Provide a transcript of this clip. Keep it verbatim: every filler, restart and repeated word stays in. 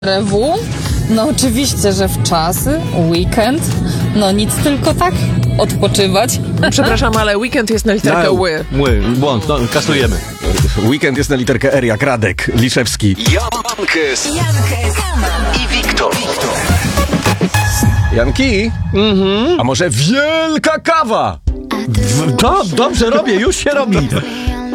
W? No oczywiście, że w czasy, weekend, no nic tylko tak, odpoczywać. Przepraszam, ale weekend jest na literkę No. ły. Ły, błąd, no, kasujemy. Weekend jest na literkę R jak Radek Liszewski. Jankes i Wiktor. Janki? Mhm. A może wielka kawa? To dobrze robię, już się robi.